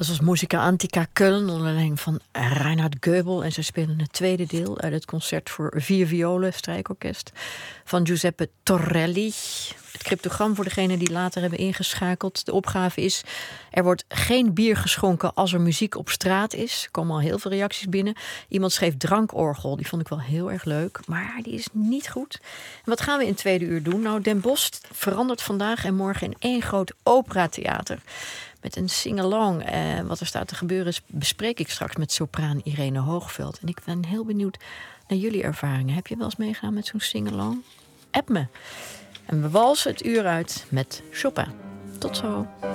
Dat was Musica Antica Köln onder leiding van Reinhard Goebel. En ze spelen het tweede deel uit het concert voor 4 violen, strijkorkest, van Giuseppe Torelli. Het cryptogram voor degenen die later hebben ingeschakeld. De opgave is: er wordt geen bier geschonken als er muziek op straat is. Er komen al heel veel reacties binnen. Iemand schreef drankorgel, die vond ik wel heel erg leuk, maar die is niet goed. En wat gaan we in het tweede uur doen? Nou, Den Bosch verandert vandaag en morgen in één groot operatheater. Met een sing-along. Wat er staat te gebeuren bespreek ik straks met sopraan Irene Hoogveld. En ik ben heel benieuwd naar jullie ervaringen. Heb je wel eens meegedaan met zo'n sing-along? App me. En we walsen het uur uit met Chopin. Tot zo.